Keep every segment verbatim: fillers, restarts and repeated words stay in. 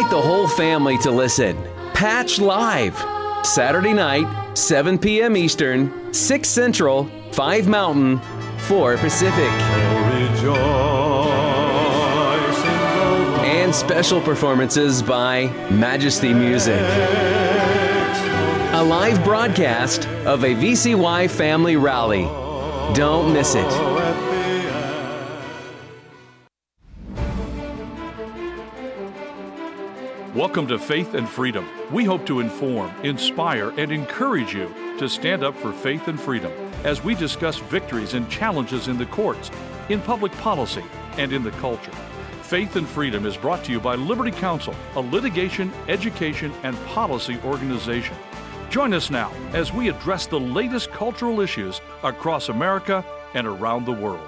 Invite the whole family to listen. Patch Live, Saturday night, seven p.m. Eastern, six Central, five Mountain, four Pacific. And special performances by Majesty Music. A live broadcast of a V C Y family rally. Don't miss it. Welcome to Faith and Freedom. We hope to inform, inspire, and encourage you to stand up for faith and freedom as we discuss victories and challenges in the courts, in public policy, and in the culture. Faith and Freedom is brought to you by Liberty Counsel, a litigation, education, and policy organization. Join us now as we address the latest cultural issues across America and around the world.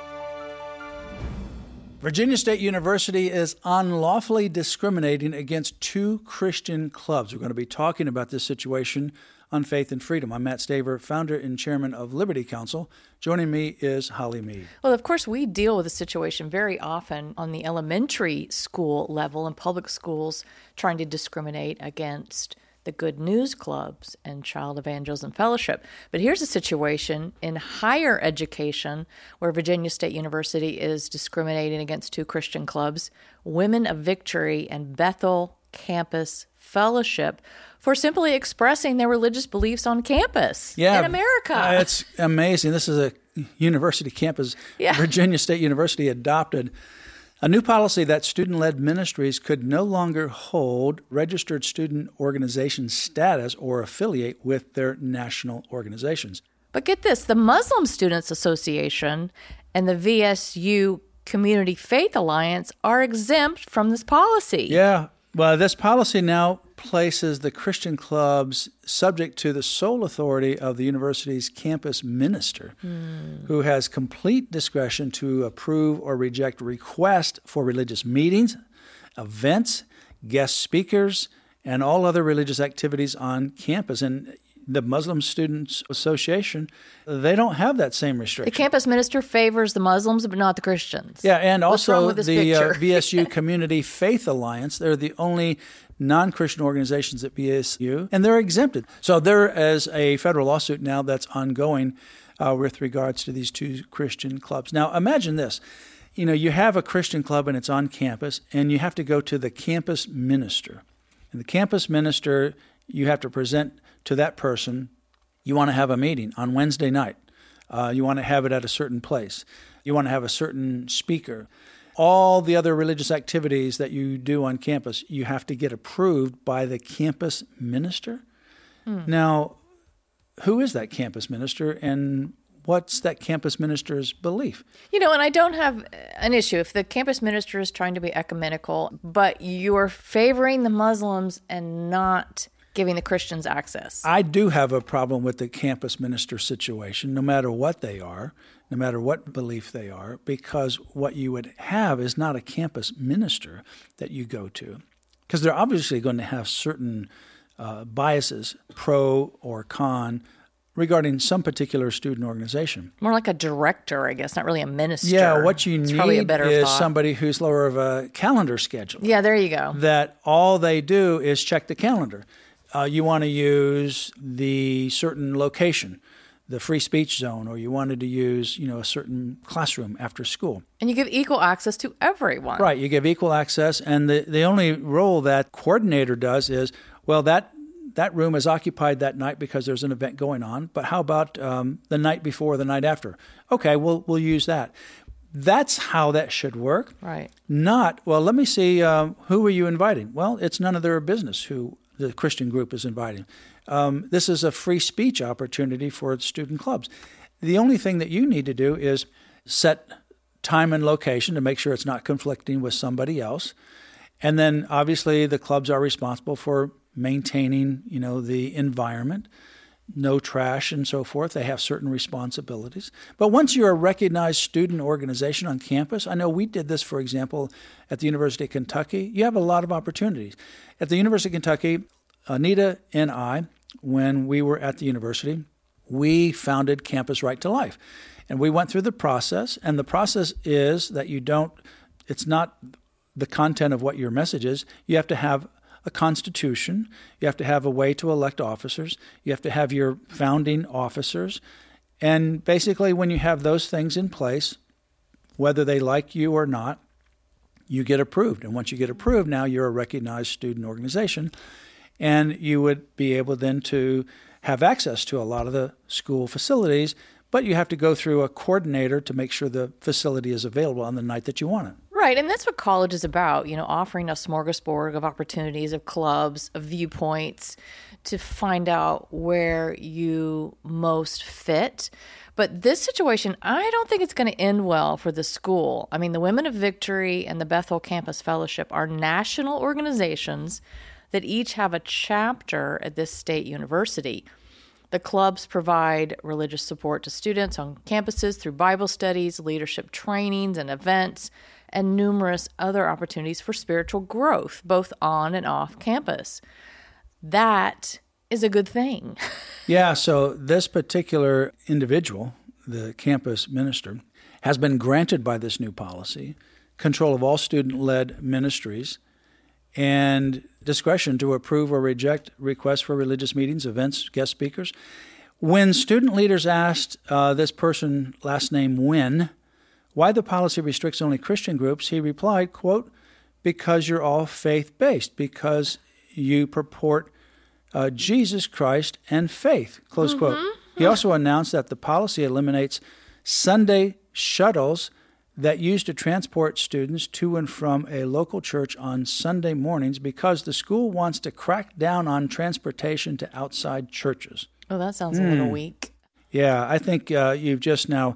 Virginia State University is unlawfully discriminating against two Christian clubs. We're going to be talking about this situation on Faith and Freedom. I'm Matt Staver, founder and chairman of Liberty Counsel. Joining me is Holly Mead. Well, of course, we deal with the situation very often on the elementary school level in public schools, trying to discriminate against the Good News Clubs and Child Evangelism Fellowship. But here's a situation in higher education where Virginia State University is discriminating against two Christian clubs, Women of Victory and Bethel Campus Fellowship, for simply expressing their religious beliefs on campus yeah, in America. Uh, it's amazing. This is a university campus. Yeah. Virginia State University adopted a new policy that student-led ministries could no longer hold registered student organization status or affiliate with their national organizations. But get this, the Muslim Students Association and the V S U Community Faith Alliance are exempt from this policy. Yeah, well, this policy now places the Christian clubs subject to the sole authority of the university's campus minister, mm. who has complete discretion to approve or reject requests for religious meetings, events, guest speakers, and all other religious activities on campus. And the Muslim Students Association, they don't have that same restriction. The campus minister favors the Muslims, but not the Christians. Yeah, and What's wrong also with this the uh, picture? V S U Community Faith Alliance. They're the only non-Christian organizations at V S U, and they're exempted. So there is a federal lawsuit now that's ongoing uh, with regards to these two Christian clubs. Now, imagine this. You know, you have a Christian club and it's on campus, and you have to go to the campus minister. And the campus minister, you have to present to that person, you want to have a meeting on Wednesday night. Uh, you want to have it at a certain place. You want to have a certain speaker. All the other religious activities that you do on campus, you have to get approved by the campus minister. Hmm. Now, who is that campus minister, and what's that campus minister's belief? You know, and I don't have an issue if the campus minister is trying to be ecumenical, but you're favoring the Muslims and not giving the Christians access. I do have a problem with the campus minister situation, no matter what they are, no matter what belief they are, because what you would have is not a campus minister that you go to, because they're obviously going to have certain uh, biases, pro or con, regarding some particular student organization. More like a director, I guess, not really a minister. Yeah, what you it's need a better is thought. somebody who's lower of a calendar schedule. Yeah, there you go. That all they do is check the calendar. Uh, you want to use the certain location, the free speech zone, or you wanted to use, you know, a certain classroom after school. And you give equal access to everyone. Right, you give equal access, and the, the only role that coordinator does is, well, that that room is occupied that night because there's an event going on, but how about um, the night before, the night after? Okay, we'll we'll use that. That's how that should work. Right. Not, well, let me see, um, who are you inviting? Well, it's none of their business who the Christian group is inviting. Um, this is a free speech opportunity for student clubs. The only thing that you need to do is set time and location to make sure it's not conflicting with somebody else. And then obviously the clubs are responsible for maintaining, you know, the environment, no trash and so forth. They have certain responsibilities. But once you're a recognized student organization on campus, I know we did this, for example, at the University of Kentucky, you have a lot of opportunities. At the University of Kentucky, Anita and I, when we were at the university, we founded Campus Right to Life. And we went through the process, and the process is that you don't, it's not the content of what your message is, you have to have a constitution, you have to have a way to elect officers, you have to have your founding officers, and basically when you have those things in place, whether they like you or not, you get approved. And once you get approved, now you're a recognized student organization, and you would be able then to have access to a lot of the school facilities, but you have to go through a coordinator to make sure the facility is available on the night that you want it. Right, and that's what college is about, you know, offering a smorgasbord of opportunities, of clubs, of viewpoints to find out where you most fit. But this situation, I don't think it's going to end well for the school. I mean, the Women of Victory and the Bethel Campus Fellowship are national organizations that each have a chapter at this state university. The clubs provide religious support to students on campuses through Bible studies, leadership trainings, and events, and numerous other opportunities for spiritual growth, both on and off campus. That is a good thing. Yeah, so this particular individual, the campus minister, has been granted by this new policy control of all student-led ministries and discretion to approve or reject requests for religious meetings, events, guest speakers. When student leaders asked uh, this person, last name Wynn, why the policy restricts only Christian groups, he replied, quote, because you're all faith-based, because you purport uh, Jesus Christ and faith, close mm-hmm. quote. He also announced that the policy eliminates Sunday shuttles that used to transport students to and from a local church on Sunday mornings because the school wants to crack down on transportation to outside churches. Oh, that sounds mm. a little weak. Yeah, I think uh, you've just now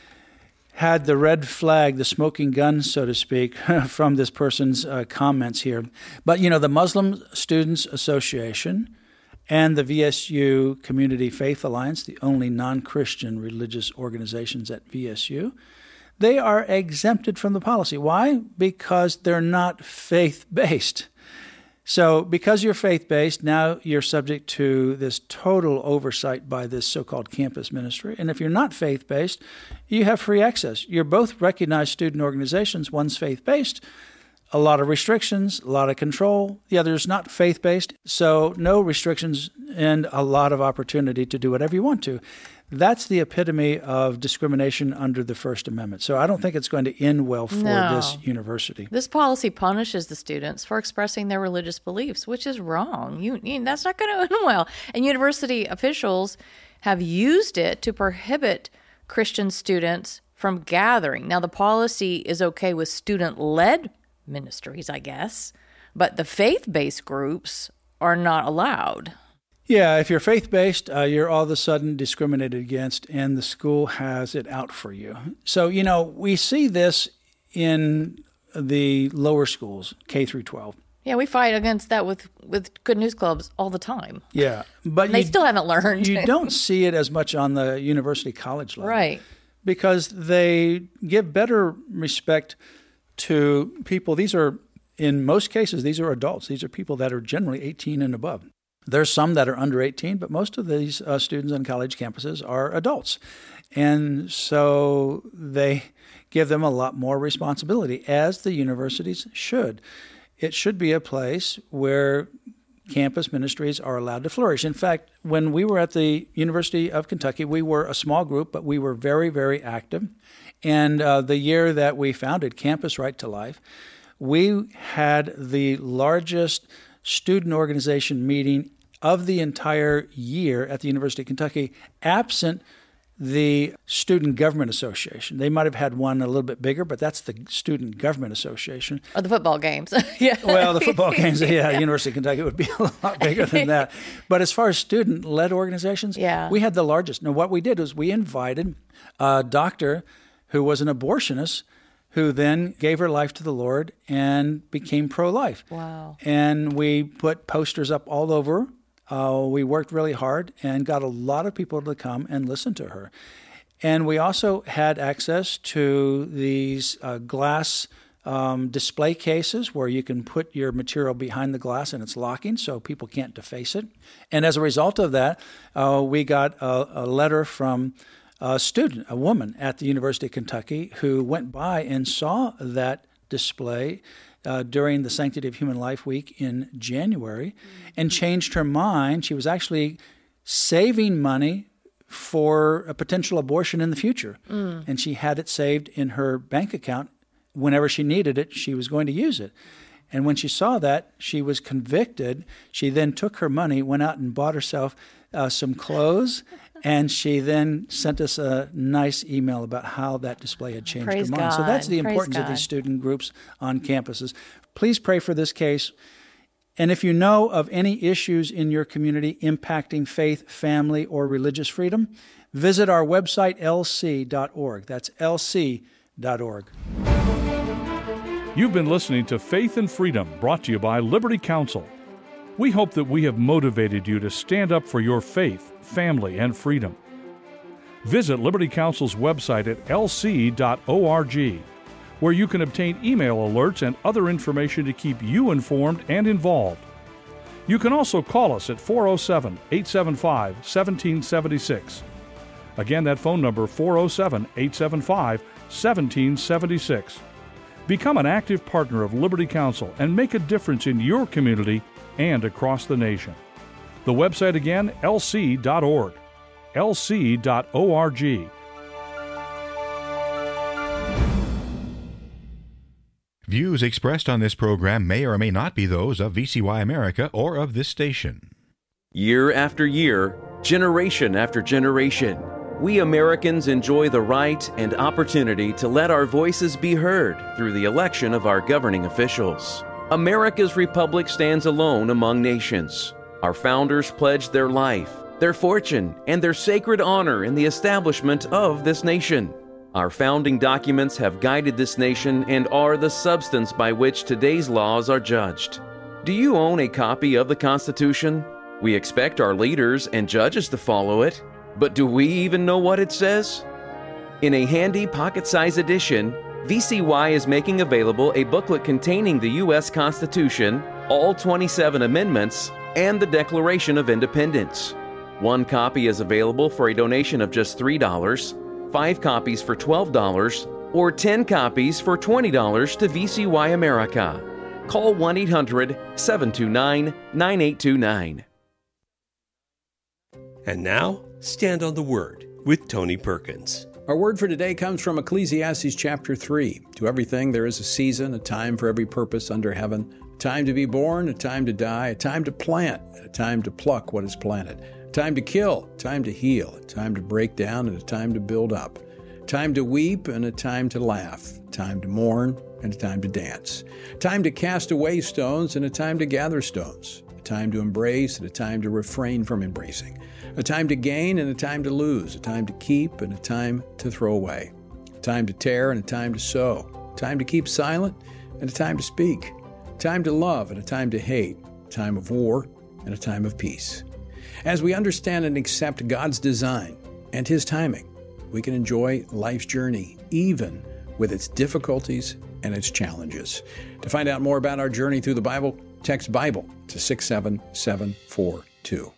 had the red flag, the smoking gun, so to speak, from this person's uh, comments here. But, you know, the Muslim Students Association and the V S U Community Faith Alliance, the only non-Christian religious organizations at V S U, they are exempted from the policy. Why? Because they're not faith-based. So because you're faith-based, now you're subject to this total oversight by this so-called campus ministry. And if you're not faith-based, you have free access. You're both recognized student organizations. One's faith-based, a lot of restrictions, a lot of control. The other's not faith-based, so no restrictions and a lot of opportunity to do whatever you want to. That's the epitome of discrimination under the First Amendment. So I don't think it's going to end well for no. this university. This policy punishes the students for expressing their religious beliefs, which is wrong. You, you, that's not going to end well. And university officials have used it to prohibit Christian students from gathering. Now, the policy is okay with student-led ministries, I guess, but the faith-based groups are not allowed. Yeah, if you're faith-based, uh, you're all of a sudden discriminated against, and the school has it out for you. So, you know, we see this in the lower schools, K through twelve. Yeah, we fight against that with, with Good News Clubs all the time. Yeah. But they you, still haven't learned. You don't see it as much on the university college level. Right. Because they give better respect to people. These are, in most cases, these are adults. These are people that are generally eighteen and above. There's some that are under eighteen, but most of these uh, students on college campuses are adults. And so they give them a lot more responsibility, as the universities should. It should be a place where campus ministries are allowed to flourish. In fact, when we were at the University of Kentucky, we were a small group, but we were very, very active. And uh, the year that we founded Campus Right to Life, we had the largest student organization meeting of the entire year at the University of Kentucky, absent the Student Government Association. They might have had one a little bit bigger, but that's the Student Government Association. Or the football games. Yeah. Well, the football games, yeah, University of Kentucky would be a lot bigger than that. But as far as student-led organizations, yeah. we had the largest. Now, what we did was we invited a doctor who was an abortionist who then gave her life to the Lord and became pro-life. Wow. And we put posters up all over. Uh, we worked really hard and got a lot of people to come and listen to her. And we also had access to these uh, glass um, display cases where you can put your material behind the glass and it's locking so people can't deface it. And as a result of that, uh, we got a, a letter from a student, a woman at the University of Kentucky, who went by and saw that display uh, during the Sanctity of Human Life Week in January and changed her mind. She was actually saving money for a potential abortion in the future. Mm. And she had it saved in her bank account. Whenever she needed it, she was going to use it. And when she saw that, she was convicted. She then took her money, went out and bought herself uh, some clothes, and she then sent us a nice email about how that display had changed Praise her mind. God. So that's the Praise importance God. of these student groups on campuses. Please pray for this case. And if you know of any issues in your community impacting faith, family, or religious freedom, visit our website, L C dot org. That's L C dot org. You've been listening to Faith and Freedom, brought to you by Liberty Counsel. We hope that we have motivated you to stand up for your faith, family, and freedom. Visit Liberty Counsel's website at L C dot org, where you can obtain email alerts and other information to keep you informed and involved. You can also call us at four oh seven, eight seven five, one seven seven six. Again, that phone number, four oh seven, eight seven five, one seven seven six. Become an active partner of Liberty Counsel and make a difference in your community and across the nation. The website again, L C dot org. L C dot org. Views expressed on this program may or may not be those of V C Y America or of this station. Year after year, generation after generation, we Americans enjoy the right and opportunity to let our voices be heard through the election of our governing officials. America's republic stands alone among nations. Our founders pledged their life, their fortune, and their sacred honor in the establishment of this nation. Our founding documents have guided this nation and are the substance by which today's laws are judged. Do you own a copy of the Constitution? We expect our leaders and judges to follow it. But do we even know what it says? In a handy pocket-sized edition, V C Y is making available a booklet containing the U S Constitution, all twenty-seven amendments, and the Declaration of Independence. One copy is available for a donation of just three dollars, five copies for twelve dollars, or ten copies for twenty dollars to V C Y America. Call one eight hundred, seven two nine, nine eight two nine. And now, Stand on the Word with Tony Perkins. Our word for today comes from Ecclesiastes chapter three. To everything there is a season, a time for every purpose under heaven, a time to be born, a time to die, a time to plant, and a time to pluck what is planted, a time to kill, a time to heal, a time to break down, and a time to build up, a time to weep, and a time to laugh, a time to mourn, and a time to dance, a time to cast away stones, and a time to gather stones, a time to embrace, and a time to refrain from embracing, a time to gain and a time to lose, a time to keep and a time to throw away, a time to tear and a time to sow, a time to keep silent and a time to speak, a time to love and a time to hate, a time of war and a time of peace. As we understand and accept God's design and His timing, we can enjoy life's journey, even with its difficulties and its challenges. To find out more about our journey through the Bible, text Bible to six seven seven four two.